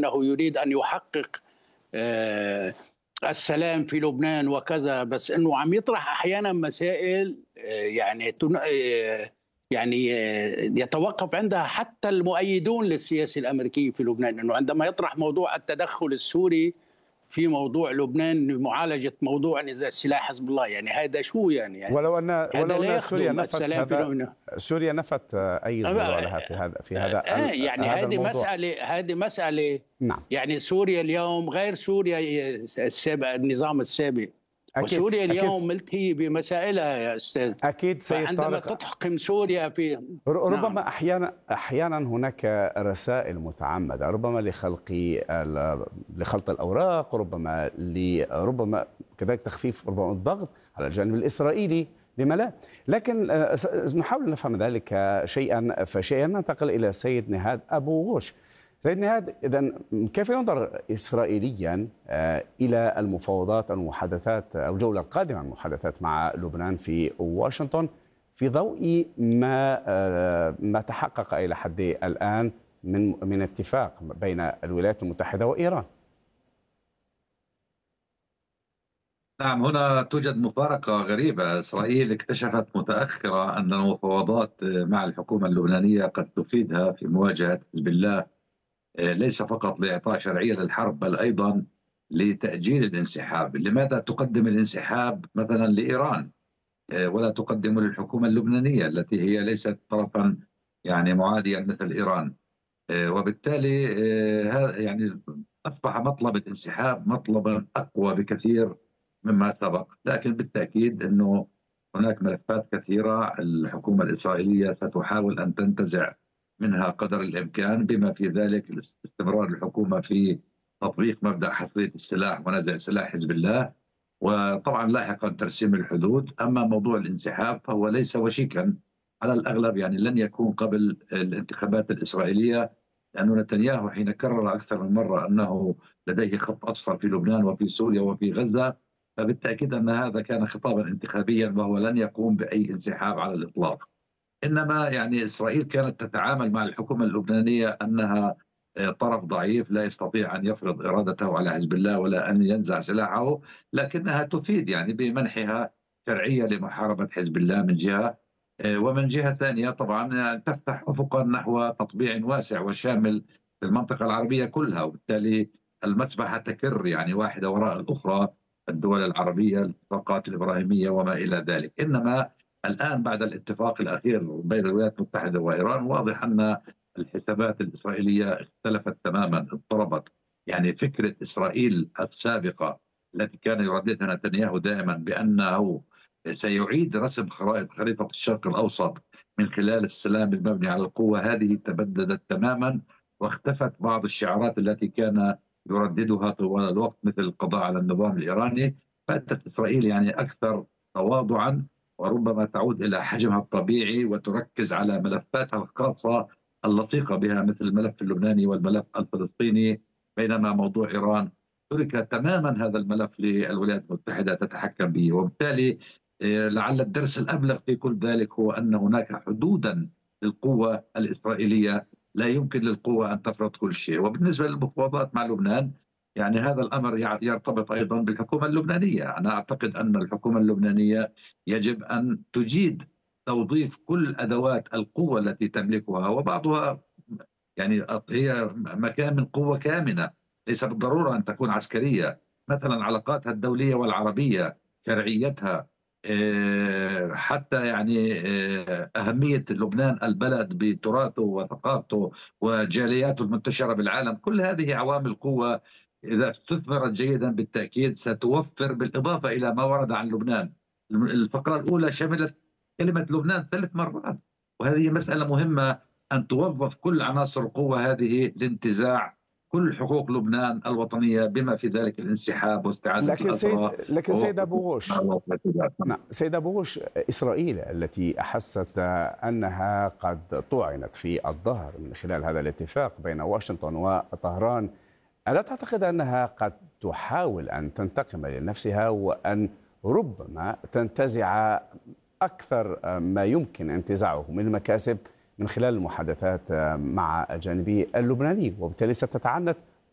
أنه يريد أن يحقق السلام في لبنان وكذا، بس أنه عم يطرح أحيانا مسائل يعني يتوقف عندها حتى المؤيدون للسياسة الأمريكية في لبنان، أنه عندما يطرح موضوع التدخل السوري في موضوع لبنان لمعالجة موضوع نزاع سلاح حزب الله، يعني هذا شو يعني ولو أن سوريا نفت السلام في لبنان. سوريا نفت أي دور لها في هذا يعني هذا الموضوع. هذه مسألة. نعم. يعني سوريا اليوم غير سوريا السابق، النظام السابق. وسوريا اليوم ملتهية بمسائلها يا أستاذ. أكيد سيد طارق. عندما تحكم سوريا في ربما نعم. أحيانا هناك رسائل متعمدة، ربما لخلط الأوراق، ربما كذلك تخفيف ربما الضغط على الجانب الإسرائيلي، لما لا؟ لكن نحاول نفهم ذلك شيئا فشيئا. ننتقل إلى السيد نهاد أبو غوش. سيد نهاد، إذن كيف ينظر إسرائيليا إلى المفاوضات المحادثات أو الجولة القادمة من المحادثات مع لبنان في واشنطن في ضوء ما تحقق إلى حد الآن من اتفاق بين الولايات المتحدة وإيران؟ نعم، هنا توجد مفارقة غريبة. إسرائيل اكتشفت متأخرة أن المفاوضات مع الحكومة اللبنانية قد تفيدها في مواجهة حزب الله، ليس فقط لإعطاء شرعية للحرب بل أيضا لتأجيل الانسحاب. لماذا تقدم الانسحاب مثلا لإيران ولا تقدم للحكومة اللبنانية التي هي ليست طرفا يعني معاديا مثل إيران؟ وبالتالي يعني أصبح مطلب الانسحاب مطلبا أقوى بكثير مما سبق. لكن بالتأكيد أنه هناك ملفات كثيرة الحكومة الإسرائيلية ستحاول أن تنتزع منها قدر الإمكان، بما في ذلك استمرار الحكومة في تطبيق مبدأ حصرية السلاح ونزع سلاح حزب الله، وطبعا لاحقا ترسيم الحدود. أما موضوع الانسحاب فهو ليس وشيكا، على الأغلب يعني لن يكون قبل الانتخابات الإسرائيلية، لأن نتنياهو حين كرر أكثر من مرة أنه لديه خط أصفر في لبنان وفي سوريا وفي غزة، فبالتأكيد أن هذا كان خطابا انتخابيا وهو لن يقوم بأي انسحاب على الإطلاق. إنما يعني إسرائيل كانت تتعامل مع الحكومة اللبنانية أنها طرف ضعيف لا يستطيع أن يفرض إرادته على حزب الله ولا أن ينزع سلاحه، لكنها تفيد يعني بمنحها شرعية لمحاربة حزب الله من جهة، ومن جهة ثانية طبعا تفتح أفقا نحو تطبيع واسع وشامل في المنطقة العربية كلها، وبالتالي المسبحة تكر يعني واحدة وراء الأخرى، الدول العربية، الاتفاقات الإبراهيمية وما إلى ذلك. إنما الآن بعد الاتفاق الأخير بين الولايات المتحدة وإيران واضح أن الحسابات الإسرائيلية اختلفت تماما، اضطربت. يعني فكرة إسرائيل السابقة التي كان يرددها نتنياهو دائما بأنه سيعيد رسم خريطة الشرق الأوسط من خلال السلام المبني على القوة، هذه تبددت تماما، واختفت بعض الشعارات التي كان يرددها طوال الوقت مثل القضاء على النظام الإيراني. فأتت إسرائيل يعني أكثر تواضعا، وربما تعود إلى حجمها الطبيعي وتركز على ملفاتها الخاصة اللصيقة بها مثل الملف اللبناني والملف الفلسطيني، بينما موضوع إيران ترك تماما هذا الملف للولايات المتحدة تتحكم به. وبالتالي لعل الدرس الأبلغ في كل ذلك هو أن هناك حدودا للقوة الإسرائيلية، لا يمكن للقوة أن تفرض كل شيء. وبالنسبة للمفاوضات مع لبنان يعني هذا الأمر يرتبط أيضا بالحكومة اللبنانية. أنا أعتقد أن الحكومة اللبنانية يجب أن تجيد توظيف كل أدوات القوة التي تملكها، وبعضها يعني هي مكان من قوة كامنة، ليس بالضرورة أن تكون عسكرية. مثلا علاقاتها الدولية والعربية، شرعيتها، حتى يعني أهمية لبنان البلد بتراثه وثقافته وجالياته المنتشرة بالعالم، كل هذه عوامل قوة إذا استثمرت جيدا بالتأكيد ستوفر، بالإضافة إلى ما ورد عن لبنان. الفقرة الأولى شملت كلمة لبنان 3 مرات، وهذه مسألة مهمة أن توظف كل عناصر القوة هذه لانتزاع كل حقوق لبنان الوطنية بما في ذلك الانسحاب واستعادة الأسرى. لكن سيد أبو غوش، نعم سيد أبو غوش، إسرائيل التي أحست أنها قد طعنت في الظهر من خلال هذا الاتفاق بين واشنطن وطهران، ألا تعتقد أنها قد تحاول أن تنتقم لنفسها وأن ربما تنتزع أكثر ما يمكن انتزاعه من المكاسب من خلال المحادثات مع الجانب اللبناني، وبالتالي ستتعنت